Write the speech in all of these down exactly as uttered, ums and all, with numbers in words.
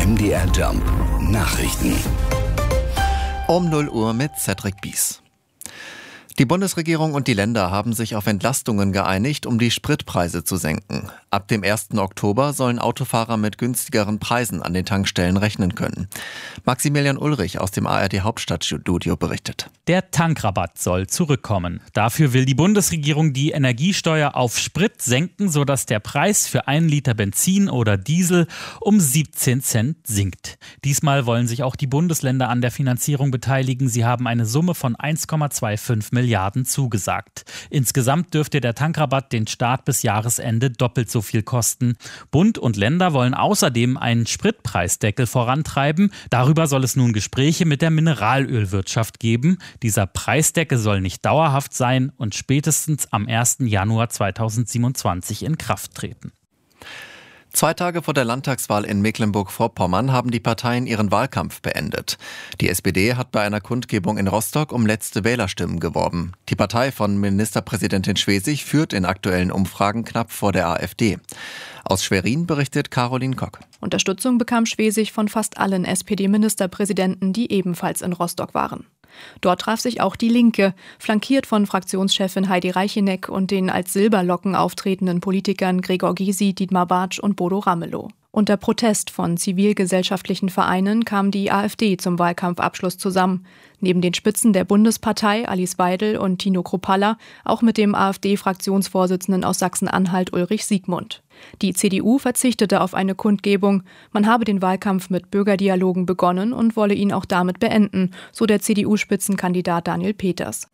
M D R Jump Nachrichten. Um null Uhr mit Cedric Bies. Die Bundesregierung und die Länder haben sich auf Entlastungen geeinigt, um die Spritpreise zu senken. Ab dem ersten Oktober sollen Autofahrer mit günstigeren Preisen an den Tankstellen rechnen können. Maximilian Ulrich aus dem A R D Hauptstadtstudio berichtet. Der Tankrabatt soll zurückkommen. Dafür will die Bundesregierung die Energiesteuer auf Sprit senken, sodass der Preis für einen Liter Benzin oder Diesel um siebzehn Cent sinkt. Diesmal wollen sich auch die Bundesländer an der Finanzierung beteiligen. Sie haben eine Summe von eins Komma fünfundzwanzig Milliarden zugesagt. Insgesamt dürfte der Tankrabatt den Staat bis Jahresende doppelt so viel kosten. Bund und Länder wollen außerdem einen Spritpreisdeckel vorantreiben. Darüber soll es nun Gespräche mit der Mineralölwirtschaft geben. Dieser Preisdeckel soll nicht dauerhaft sein und spätestens am ersten Januar zweitausendsiebenundzwanzig in Kraft treten. Zwei Tage vor der Landtagswahl in Mecklenburg-Vorpommern haben die Parteien ihren Wahlkampf beendet. Die S P D hat bei einer Kundgebung in Rostock um letzte Wählerstimmen geworben. Die Partei von Ministerpräsidentin Schwesig führt in aktuellen Umfragen knapp vor der AfD. Aus Schwerin berichtet Caroline Kock. Unterstützung bekam Schwesig von fast allen S P D-Ministerpräsidenten, die ebenfalls in Rostock waren. Dort traf sich auch die Linke, flankiert von Fraktionschefin Heidi Reicheneck und den als Silberlocken auftretenden Politikern Gregor Gysi, Dietmar Bartsch und Bodo Ramelow. Unter Protest von zivilgesellschaftlichen Vereinen kam die AfD zum Wahlkampfabschluss zusammen. Neben den Spitzen der Bundespartei Alice Weidel und Tino Kruppalla auch mit dem AfD-Fraktionsvorsitzenden aus Sachsen-Anhalt Ulrich Siegmund. Die C D U verzichtete auf eine Kundgebung. Man habe den Wahlkampf mit Bürgerdialogen begonnen und wolle ihn auch damit beenden, so der C D U-Spitzenkandidat Daniel Peters.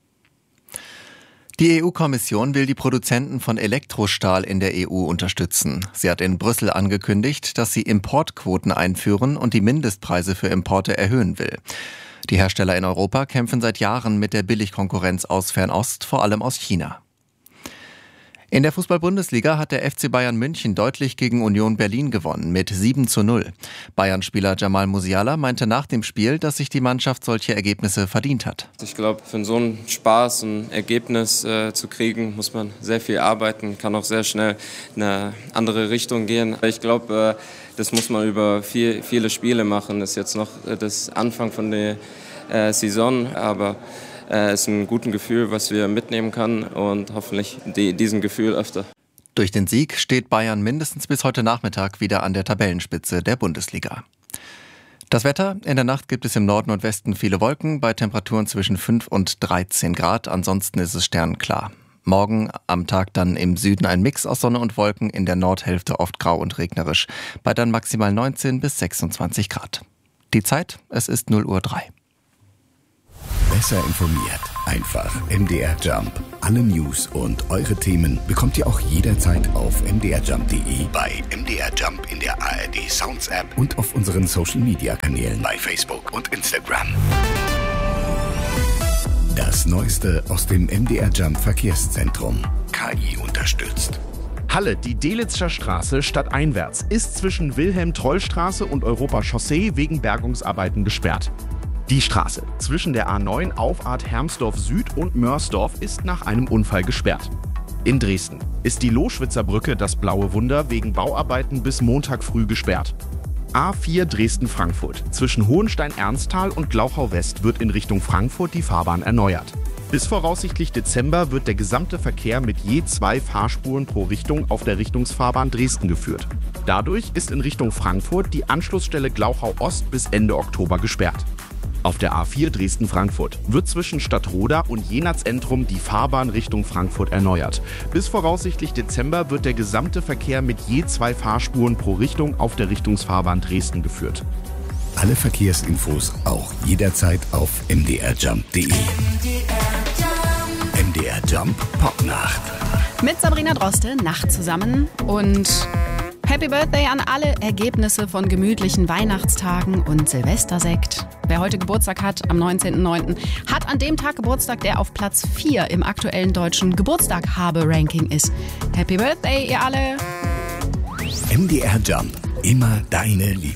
Die E U-Kommission will die Produzenten von Elektrostahl in der E U unterstützen. Sie hat in Brüssel angekündigt, dass sie Importquoten einführen und die Mindestpreise für Importe erhöhen will. Die Hersteller in Europa kämpfen seit Jahren mit der Billigkonkurrenz aus Fernost, vor allem aus China. In der Fußball-Bundesliga hat der F C Bayern München deutlich gegen Union Berlin gewonnen mit sieben zu null. Bayern-Spieler Jamal Musiala meinte nach dem Spiel, dass sich die Mannschaft solche Ergebnisse verdient hat. Ich glaube, für so einen Spaß, ein Ergebnis äh, zu kriegen, muss man sehr viel arbeiten, kann auch sehr schnell in eine andere Richtung gehen. Ich glaube, äh, das muss man über viel, viele Spiele machen. Das ist jetzt noch äh, das Anfang von der äh, Saison, aber Es ist ein gutes Gefühl, was wir mitnehmen können und hoffentlich die, diesen Gefühl öfter. Durch den Sieg steht Bayern mindestens bis heute Nachmittag wieder an der Tabellenspitze der Bundesliga. Das Wetter: In der Nacht gibt es im Norden und Westen viele Wolken bei Temperaturen zwischen fünf und dreizehn Grad. Ansonsten ist es sternklar. Morgen am Tag dann im Süden ein Mix aus Sonne und Wolken, in der Nordhälfte oft grau und regnerisch. Bei dann maximal neunzehn bis sechsundzwanzig Grad. Die Zeit: Es ist null Uhr drei. Besser informiert. Einfach M D R Jump. Alle News und eure Themen bekommt ihr auch jederzeit auf m d r jump punkt d e, bei M D R Jump in der A R D Sounds App und auf unseren Social Media Kanälen bei Facebook und Instagram. Das Neueste aus dem M D R Jump Verkehrszentrum. K I unterstützt. Halle, die Delitzscher Straße stadteinwärts ist zwischen Wilhelm-Troll-Straße und Europa-Chaussee wegen Bergungsarbeiten gesperrt. Die Straße zwischen der A neun Auffahrt Hermsdorf Süd und Mörsdorf ist nach einem Unfall gesperrt. In Dresden ist die Loschwitzer Brücke, das blaue Wunder, wegen Bauarbeiten bis Montag früh gesperrt. A vier Dresden-Frankfurt zwischen Hohenstein-Ernsthal und Glauchau-West wird in Richtung Frankfurt die Fahrbahn erneuert. Bis voraussichtlich Dezember wird der gesamte Verkehr mit je zwei Fahrspuren pro Richtung auf der Richtungsfahrbahn Dresden geführt. Dadurch ist in Richtung Frankfurt die Anschlussstelle Glauchau-Ost bis Ende Oktober gesperrt. Auf der A vier Dresden-Frankfurt wird zwischen Stadtroda und Jenatz-Entrum die Fahrbahn Richtung Frankfurt erneuert. Bis voraussichtlich Dezember wird der gesamte Verkehr mit je zwei Fahrspuren pro Richtung auf der Richtungsfahrbahn Dresden geführt. Alle Verkehrsinfos auch jederzeit auf m d r jump punkt d e. M D R Jump Popnacht. Mit Sabrina Droste, Nacht zusammen und Happy Birthday an alle Ergebnisse von gemütlichen Weihnachtstagen und Silvestersekt. Wer heute Geburtstag hat, am neunzehnten neunten, hat an dem Tag Geburtstag, der auf Platz vier im aktuellen deutschen Geburtstag-Habe-Ranking ist. Happy Birthday, ihr alle! M D R Jump, immer deine Liebe.